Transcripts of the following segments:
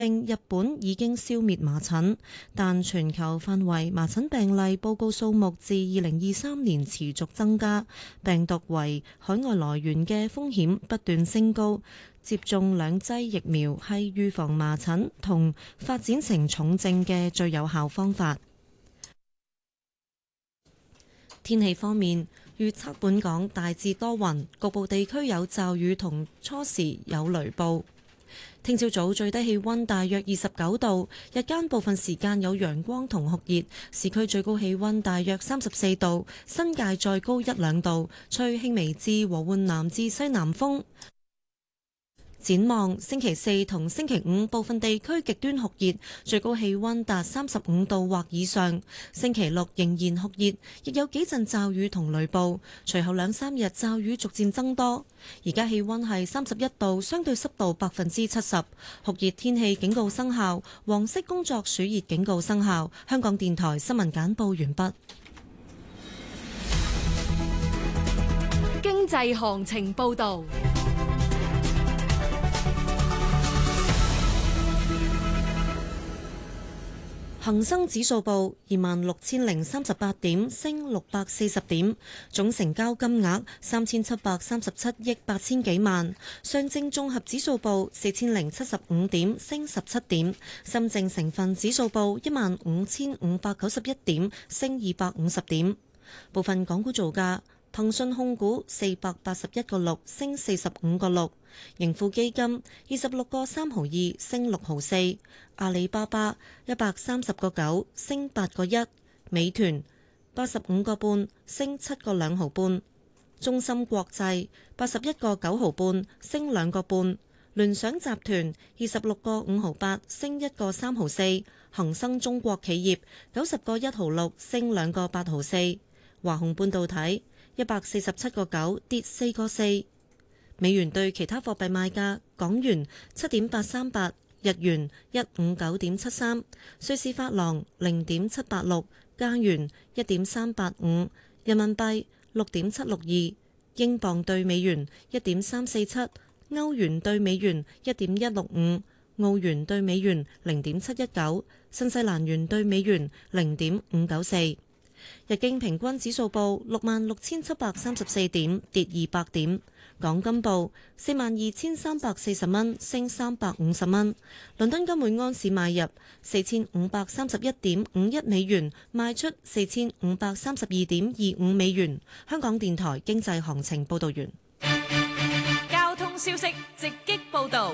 日本已經消滅麻疹，但全球範圍麻疹病例報告數目自2023年持續增加，病毒為海外來源嘅風險不斷升高。接種2劑疫苗係預防麻疹同發展成重症嘅最有效方法。天氣方面，預測本港大致多雲，局部地區有驟雨同初時有雷暴。聽朝早最低氣溫大約29度，日間部分時間有陽光同酷熱，市區最高氣溫大約34度，新界再高1-2度，吹輕微至和緩南至西南風。展望星期四同星期五，部分地區極端酷熱，最高氣溫達35度或以上。星期六仍然酷熱，亦有幾陣驟雨同雷暴。隨後2-3日驟雨逐漸增多。而家氣溫係31度，相對濕度70%。酷熱天氣警告生效，黃色工作暑熱警告生效。香港電台新聞簡報完畢。 經濟行情報導。 恒生指數報26,038點，升640點，總成交金額3737億8千幾萬。上證綜合指數報4075點，升17點。深證成分指數報15,591點，升250點。部分港股造價：騰訊控股481.6升45.6，盈富基金26.352升6毫4，阿里巴巴130.9升8.1，美團85.5升7.2毫半，中芯國際81.9毫半升2個半，聯想集團26.5毫8升1.3毫4，恒生中國企業90.1毫6升2.8毫4，華虹半導體147.9跌4.4。美元對其他貨幣賣價：港元7.838，日元159.73，瑞士法郎0.786，加元1.385，人民幣6.762，英鎊對美元1.347，歐元對美元1.165，澳元對美元0.719，新西蘭元對美元0.594。日經平均指數報66,734點，跌200點。港金報42,340蚊，升350蚊。倫敦金每安士買入4,531.51美元，賣出4,532.25美元。香港電台經濟行情報道完。 交通消息直擊報道。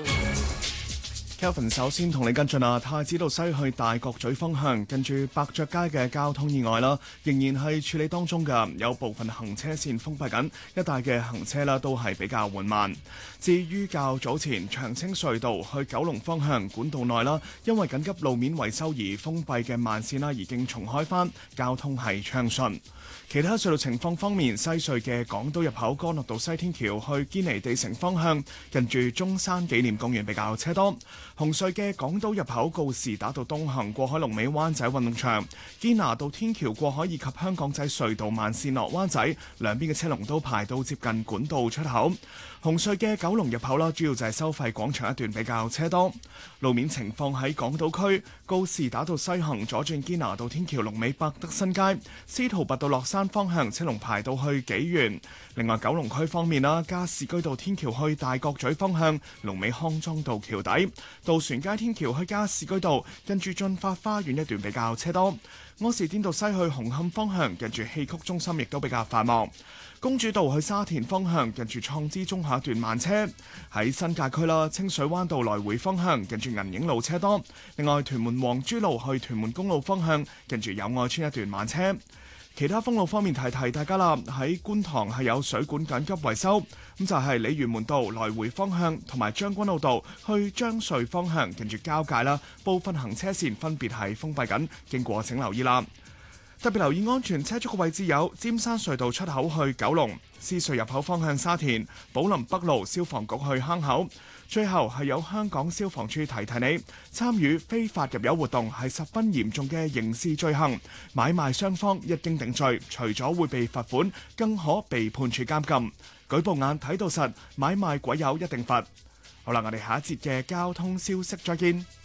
Kelvin 首先同你跟進太子道西去大角咀方向，近住伯爵街嘅交通意外啦，仍然係處理當中㗎，有部分行車線封閉緊，一帶嘅行車啦都係比較緩慢。至於較早前長青隧道去九龍方向管道內啦，因為緊急路面維修而封閉嘅慢線啦，已經重開返，交通係暢順。其他隧道情況方面，西隧嘅港島入口干諾道西天橋去堅尼地城方向，近住中山紀念公園比較車多。紅隧嘅港島入口告士打道東行過海龍尾灣仔運動場，堅拿道天橋過海以及香港仔隧道慢線落灣仔，兩邊嘅車龍都排到接近管道出口。紅隧嘅九龍入口啦，主要就係收費廣場一段比較車多。路面情況喺港島區，告士打道西行左轉堅拿道天橋龍尾百德新街，司徒拔道落山方向車龍排到去紀元。另外九龍區方面啦，加士居道天橋去大角咀方向龍尾康莊道橋底，渡船街天橋去加士居道近住駿發花園一段比較車多。柯士甸道西去紅磡方向近住戲曲中心亦都比較繁忙。公主道去沙田方向近住創知中下一段慢車。喺新界區啦，清水灣道來回方向近住銀影路車多。另外屯門黃珠路去屯門公路方向近住友愛邨一段慢車。其他封路方面提提大家啦，喺觀塘係有水管緊急維修，咁就係鯉魚門道來回方向同埋將軍澳道去將隧方向近住交界啦，部分行車線分別係封閉緊，經過請留意啦。特別留意安全車速嘅位置有尖山隧道出口去九龍、獅隧入口方向沙田、寶林北路消防局去坑口。最後係有香港消防處提提你，參與非法入油活動係十分嚴重嘅刑事罪行，買賣雙方一經定罪，除咗會被罰款，更可被判處監禁。舉報眼睇到實，買賣鬼友一定罰。好啦，我哋下一節嘅交通消息再見。